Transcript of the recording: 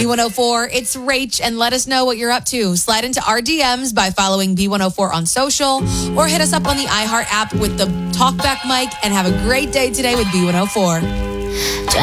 B104, it's Rach, and let us know what you're up to. Slide into our DMs by following B104 on social, or hit us up on the iHeart app with the Talkback mic, and have a great day today with B104.